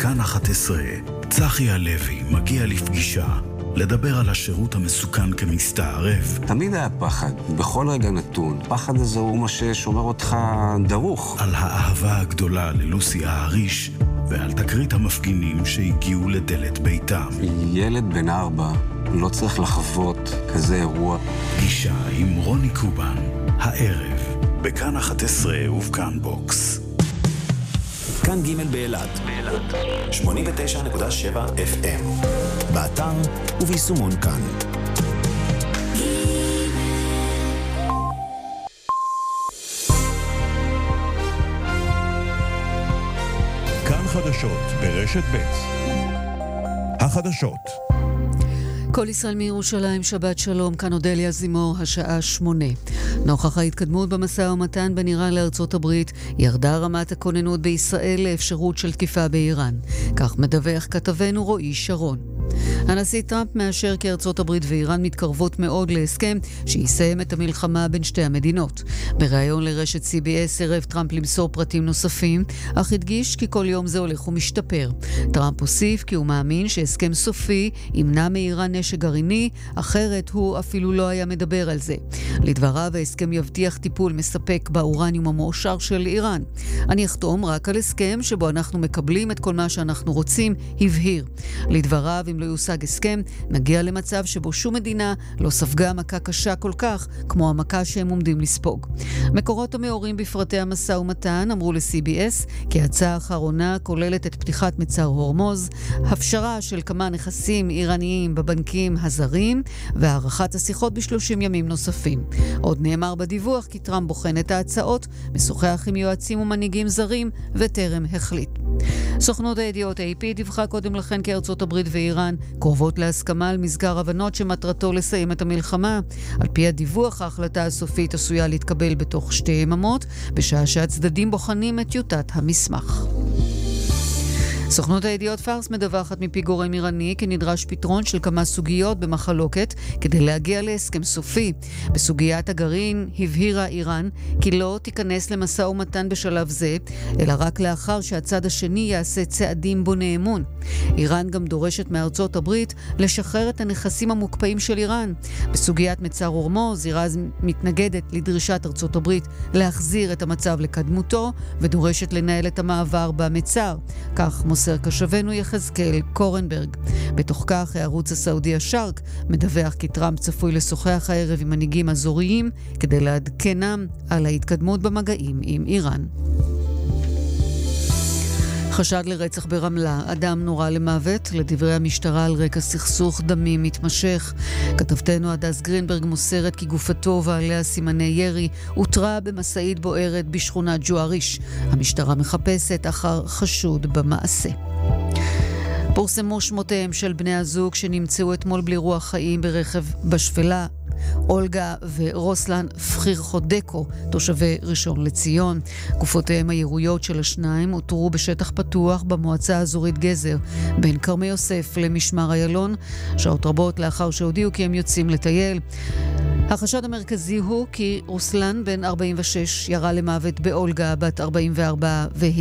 בכאן 11, צחי הלוי מגיע לפגישה, לדבר על השירות המסוכן כמסתערב. תמיד היה פחד, בכל רגע נתון. פחד הזה הוא מה ששומר אותך דרוך. על האהבה הגדולה ללוסי ההריש, ועל תקרית המפגינים שהגיעו לדלת ביתם. ילד בן 4 לא צריך לחוות כזה אירוע. פגישה עם רוני קובן, הערב, בכאן 11 ובכאן בוקס. כאן ג' באילת, 89.7 FM, באתר וביישומון כאן. כאן חדשות ברשת ב'. החדשות. כל ישראל מירושלים, שבת שלום, כאן אודליה זימור, השעה 8. נוכח ההתקדמות במשא ומתן בין איראן לארצות הברית, ירדה רמת הכוננות בישראל לאפשרות של תקיפה באיראן. כך מדווח כתבנו רועי שרון. הנשיא טראמפ מאשר כי ארצות הברית ואיראן מתקרבות מאוד להסכם שיסיים את המלחמה בין שתי המדינות. בריאיון לרשת CBS ערב טראמפ למסור פרטים נוספים, אך הדגיש כי כל יום זה הולך ומשתפר. טראמפ הוסיף כי הוא מאמין שהסכם סופי ימנע מאיראן נשק גרעיני, אחרת הוא אפילו לא היה מדבר על זה. לדבריו, ההסכם יבטיח טיפול מספק באורניום המועשר של איראן. אני אחתום רק על הסכם שבו אנחנו מקבלים את כל מה שאנחנו רוצים, הבהיר. לדבריו, אם לא יושג הסכם, נגיע למצב שבו שום מדינה לא ספגה מכה קשה כל כך כמו המכה שהם עומדים לספוג. מקורות המאורים בפרטי המשא ומתן אמרו ל-CBS כי ההצעה האחרונה כוללת את פתיחת מצר הורמוז, הפשרה של כמה נכסים איראניים בבנקים הזרים והארכת השיחות ב30 ימים נוספים. עוד נאמר בדיווח כי טראמפ בוחן את ההצעות, משוחח עם יועצים ומנהיגים זרים וטרם החליט. סוכנות הידיעות AP דיווחה קודם לכן כי ארצות הברית ואיראן קרובות להסכמה על מזכר הבנות שמטרתו לסיים את המלחמה. על פי הדיווח, ההחלטה הסופית עשויה להתקבל בתוך 2 יממות, בשעה שהצדדים בוחנים את טיוטת המסמך. סוכנות הידיעות פארס מדווחת מפי גורם איראני כי נדרש פתרון של כמה סוגיות במחלוקת כדי להגיע להסכם סופי. בסוגיית הגרעין הבהירה איראן כי לא תיכנס למשא ומתן בשלב זה, אלא רק לאחר שהצד השני יעשה צעדים בוני אמון. איראן גם דורשת מארצות הברית לשחרר את הנכסים המוקפאים של איראן. בסוגיית מצר הורמוז, איראן מתנגדת לדרישת ארצות הברית להחזיר את המצב לקדמותו ודורשת לנהל את המעבר במצר. כך מוסר קשבנו יחזקאל קורנברג. בתוך כך, הערוץ הסעודי השרק מדווח כי טראמפ צפוי לשוחח הערב עם מנהיגים אזוריים כדי לעדכנם על ההתקדמות במגעים עם איראן. חשד לרצח ברמלה, אדם נורה למוות, לדברי המשטרה על רקע סכסוך דמים מתמשך. כתבתנו הדס גרינברג מוסרת כי גופתו ועליה סימני ירי הותרה במסעית בוערת בשכונת ג'ואריש. המשטרה מחפשת אחר חשוד במעשה. פורסמו שמותיהם של בני הזוג שנמצאו אתמול בלי רוח חיים ברכב בשפלה. אולגה ורוסלן פחירחודקו, תושבי ראשון לציון. גופותיהם הירויות של השניים אותרו בשטח פתוח במועצה האזורית גזר, בין כרמי יוסף למשמר איילון, שעות רבות לאחר שהודיעו כי הם יוצאים לטייל. החשד המרכזי הוא כי רוסלן בן 46 ירה למוות באולגה בת 44 והיא